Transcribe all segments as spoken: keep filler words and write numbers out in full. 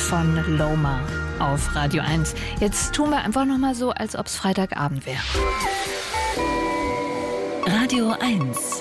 von Loma auf Radio eins. Jetzt tun wir einfach noch mal so, als ob es Freitagabend wäre. Radio eins.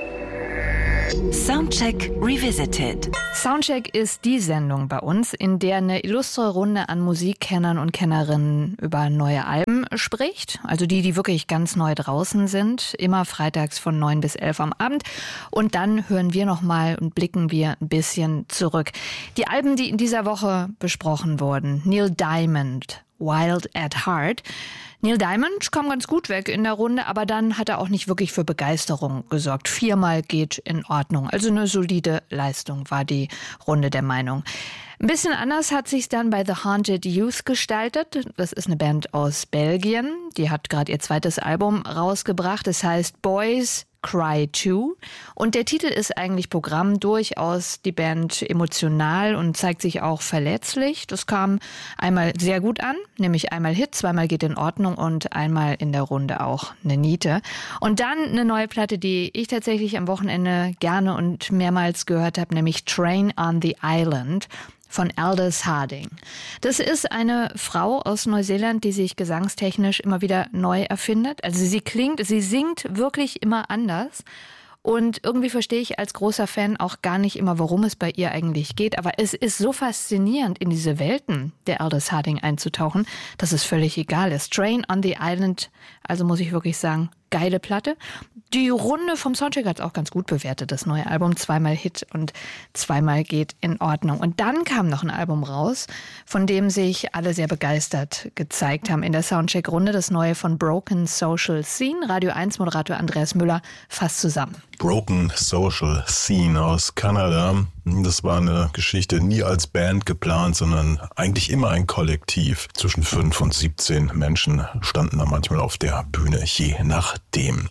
Soundcheck Revisited. Soundcheck ist die Sendung bei uns, in der eine illustre Runde an Musikkennern und Kennerinnen über neue Alben spricht. Also die, die wirklich ganz neu draußen sind. Immer freitags von neun bis elf am Abend. Und dann hören wir nochmal und blicken wir ein bisschen zurück. Die Alben, die in dieser Woche besprochen wurden. Neil Diamond, Wild at Heart. Neil Diamond kam ganz gut weg in der Runde, aber dann hat er auch nicht wirklich für Begeisterung gesorgt. Viermal geht in Ordnung. Also eine solide Leistung war die Runde der Meinung. Ein bisschen anders hat sich's dann bei The Haunted Youth gestaltet. Das ist eine Band aus Belgien. Die hat gerade ihr zweites Album rausgebracht. Es heißt Boys Cry Too. Und der Titel ist eigentlich Programm, durchaus die Band emotional und zeigt sich auch verletzlich. Das kam einmal sehr gut an, nämlich einmal Hit, zweimal geht in Ordnung und einmal in der Runde auch eine Niete. Und dann eine neue Platte, die ich tatsächlich am Wochenende gerne und mehrmals gehört habe, nämlich Train on the Island von Aldous Harding. Das ist eine Frau aus Neuseeland, die sich gesangstechnisch immer wieder neu erfindet. Also sie klingt, sie singt wirklich immer anders. Und irgendwie verstehe ich als großer Fan auch gar nicht immer, worum es bei ihr eigentlich geht. Aber es ist so faszinierend, in diese Welten der Aldous Harding einzutauchen, dass es völlig egal ist. Train on the Island, also muss ich wirklich sagen, geile Platte. Die Runde vom Soundcheck hat es auch ganz gut bewertet, das neue Album. Zweimal Hit und zweimal geht in Ordnung. Und dann kam noch ein Album raus, von dem sich alle sehr begeistert gezeigt haben in der Soundcheck-Runde. Das neue von Broken Social Scene. Radio eins Moderator Andreas Müller fasst zusammen. Broken Social Scene aus Kanada. Das war eine Geschichte nie als Band geplant, sondern eigentlich immer ein Kollektiv. Zwischen fünf und siebzehn Menschen standen da manchmal auf der Bühne, je nachdem.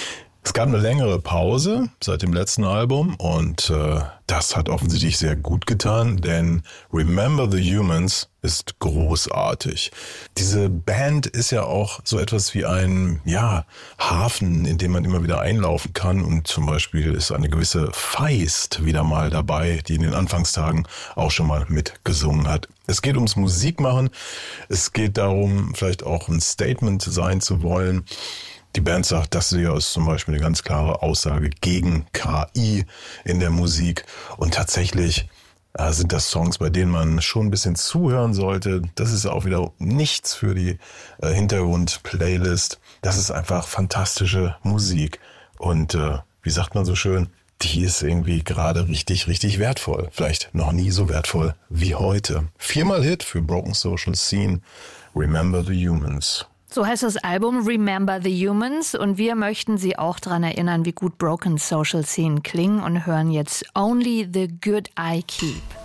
Es gab eine längere Pause seit dem letzten Album und äh, das hat offensichtlich sehr gut getan, denn Remember the Humans ist großartig. Diese Band ist ja auch so etwas wie ein ja, Hafen, in den man immer wieder einlaufen kann, und zum Beispiel ist eine gewisse Feist wieder mal dabei, die in den Anfangstagen auch schon mal mitgesungen hat. Es geht ums Musikmachen, es geht darum, vielleicht auch ein Statement sein zu wollen. Die Band sagt, das hier ist zum Beispiel eine ganz klare Aussage gegen K I in der Musik. Und tatsächlich äh, sind das Songs, bei denen man schon ein bisschen zuhören sollte. Das ist auch wieder nichts für die äh, Hintergrund-Playlist. Das ist einfach fantastische Musik. Und äh, wie sagt man so schön, die ist irgendwie gerade richtig, richtig wertvoll. Vielleicht noch nie so wertvoll wie heute. Viermal Hit für Broken Social Scene, Remember the Humans. So heißt das Album Remember the Humans, und wir möchten Sie auch daran erinnern, wie gut Broken Social Scene klingen, und hören jetzt Only the Good I Keep.